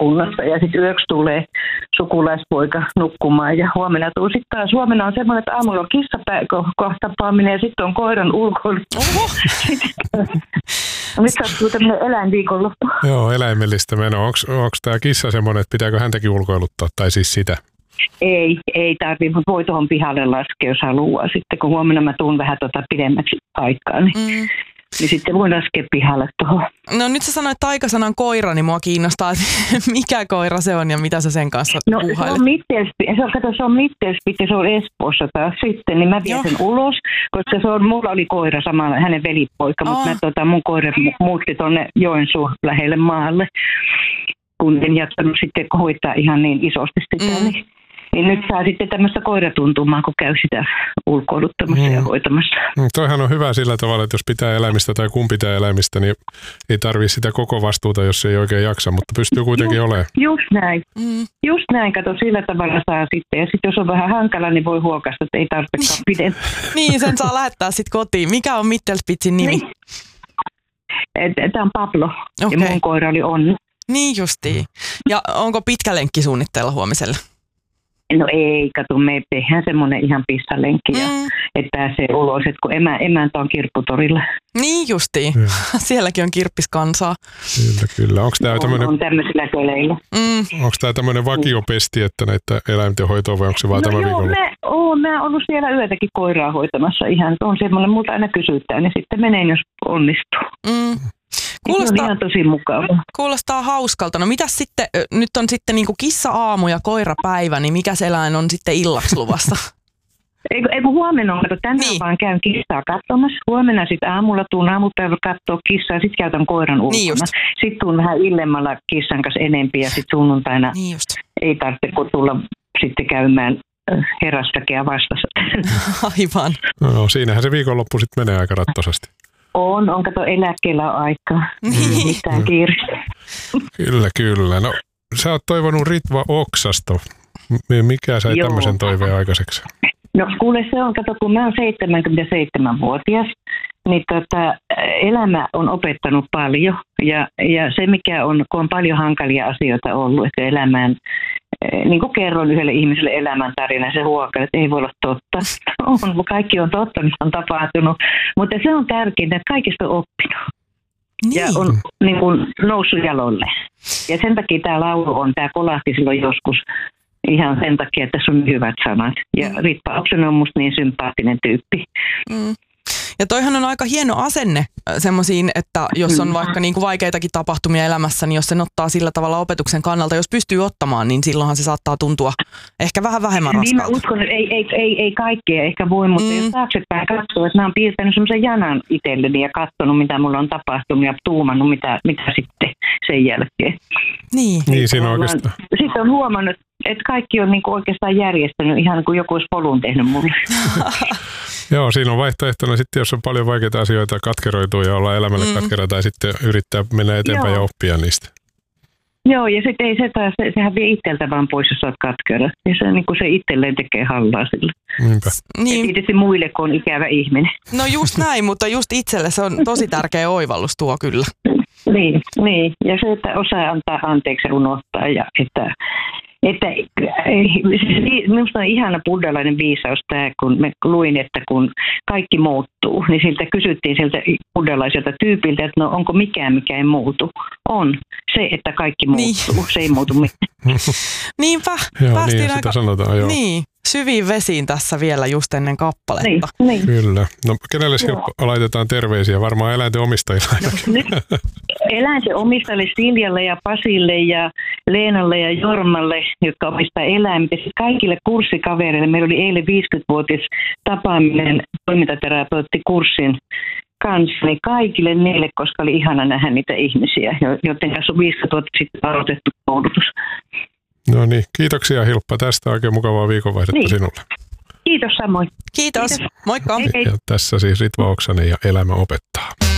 kunnossa. Ja sitten yöksi tulee sukulaispoika nukkumaan ja huomenna tuu sitten taas. Huomenna on semmoinen, että aamulla on kissakohtapaaminen ja sitten on koiran ulkoilu. Nyt sattuu tämmöinen eläinviikonloppu. Joo, eläimellistä menoa. Onko tämä kissa semmoinen, että pitääkö häntäkin ulkoiluttaa, tai siis sitä? Ei tarvitse, mutta voi tuohon pihalle laskea, jos haluaa. Sitten kun huomenna mä tuun vähän pidemmäksi aikaa, niin sitten voi laskea pihalle tuohon. No nyt sä sanoit taikasanan koira, niin mua kiinnostaa, mikä koira se on ja mitä sä sen kanssa puuhailet. Se on Mittelspit ja se on Espoossa taas sitten, niin mä vien sen ulos, koska mulla oli koira sama, hänen velipoika, mutta mun koira muutti tuonne Joensuun lähelle maalle, kun en jaksanut sitten hoitaa ihan niin isosti sitä, niin nyt saa sitten tämmöistä koiratuntumaa, kun käy sitä ulkoiluttamassa ja hoitamassa. Toihan on hyvä sillä tavalla, että jos pitää eläimistä tai kun pitää eläimistä, niin ei tarvitse sitä koko vastuuta, jos ei oikein jaksa, mutta pystyy kuitenkin olemaan. Just näin. Just näin, kato, sillä tavalla saa sitten. Ja sitten jos on vähän hankala, niin voi huokasta, että ei tarvitsekaan pidempään. Niin, sen saa lähettää sitten kotiin. Mikä on Mittelspitzin nimi? Tämä on Pablo ja mun koira oli Onni. Niin justiin. Ja onko pitkä lenkki suunnitteilla huomiselle? No ei, kato, me tehdään semmoinen ihan pissalenkki, että pääsee ulos, että kun emäntä on kirpputorilla. Niin justiin. Sielläkin on kirppiskansaa. Kyllä. Onko tämä tämmöinen... On tämmöisillä köleillä. Onko tämä tämmöinen vakiopesti, että näitä eläinten hoitoa vai onko se vaan tämä viikolla? Mä oon ollut siellä yötäkin koiraa hoitamassa ihan. On semmoinen, multa aina kysytään, niin sitten menen, jos onnistuu. Kuulostaa, on ihan tosi mukava. Kuulostaa hauskalta. No mitäs sitten, nyt on sitten niinku kissa-aamu ja koirapäivä, niin mikä eläin on sitten illaksi luvassa? Ei kun huomenna on, tänään vaan käyn kissaa katsomassa. Huomenna sitten aamulla tuun aamupäivällä katsoa kissaa ja sitten käytän koiran ulkona. Sitten tuun vähän illemmalla kissan kanssa enempi ja sitten sunnuntaina ei tarvitse tulla sitten käymään herrasväkeä vastassa. Aivan. No siinähän se viikonloppu sitten menee aika rattosasti. On kato eläkkeellä aikaa. Mitään kiirettä. Kyllä. No sä oot toivonut Ritva Oksasto. Mikä sai tämmöisen toiveen aikaiseksi? No kuule se on, kato kun mä oon 77-vuotias, niin elämä on opettanut paljon ja se mikä on, kun on paljon hankalia asioita ollut, että elämään, niin kuin kerron yhdelle ihmiselle elämäntarina, se huokaa, että ei voi olla totta. Kaikki on totta, mitä on tapahtunut, mutta se on tärkeintä, että kaikista on oppinut. Ja on niin kuin noussut jalolle. Ja sen takia tämä laulu on, tämä kolahti silloin joskus ihan sen takia, että tässä on hyvät sanat. Ja Ritva Oksanen on musta niin sympaattinen tyyppi. Ja toihan on aika hieno asenne semmoisiin, että jos on vaikka niin kuin vaikeitakin tapahtumia elämässä, niin jos sen ottaa sillä tavalla opetuksen kannalta, jos pystyy ottamaan, niin silloinhan se saattaa tuntua ehkä vähän vähemmän raskalta. Niin mä uskon, että ei kaikkea ehkä voi, mutta jos taaksepäin katsoo, että mä oon piirtänyt semmoisen janan itselleni ja katsonut, mitä mulla on tapahtunut ja tuumannut, mitä sitten sen jälkeen. Niin siinä oikeastaan. Sitten on huomannut, että kaikki on niinku oikeastaan järjestänyt ihan niin kuin joku olisi polun tehnyt mulle. Joo, siinä on vaihtoehtona sitten, jos on paljon vaikeita asioita katkeroituu ja ollaan elämälle katkera tai sitten yrittää mennä eteenpäin ja oppia niistä. Joo, ja sitten ei sehän vie itseltä vaan pois, jos olet katkera. Ja se, niin kuin se itselleen tekee hallaa sille. Niinpä. Niin. Ja tietysti muille, kun on ikävä ihminen. No just näin, mutta just itselle se on tosi tärkeä oivallus tuo kyllä. Niin. Ja se, että osaa antaa anteeksi ja unohtaa ja että minusta on ihana buddhalainen viisaus tämä, kun me luin, että kun kaikki muuttuu, niin siltä kysyttiin siltä buddhalaiselta tyypiltä, että no onko mikään, mikä ei muutu. On se, että kaikki muuttuu, se ei muutu mitään. Niinpä, joo, päästiin niin, sitä sanotaan, joo. Niin, syviin vesiin tässä vielä just ennen kappaletta. Niin. Kyllä. No kenelle laitetaan terveisiä? Varmaan eläinten omistajille ainakin. Eläinten omistajille Siljalle ja Pasille ja Leenalle ja Jormalle, jotka omistaa eläimiä. Kaikille kurssikavereille. Meillä oli eilen 50-vuotis tapaaminen toimintaterapeuttikurssin kanssa, niin kaikille niille, koska oli ihana nähdä niitä ihmisiä, joten kanssa on 50 vuotta sitten aloitettu koulutus. No niin, kiitoksia Hilppa tästä. Oikein mukavaa viikonvaihdetta sinulle. Kiitos samoin. Kiitos. Moikka. Ja tässä siis Ritva Oksanen ja Elämä opettaa.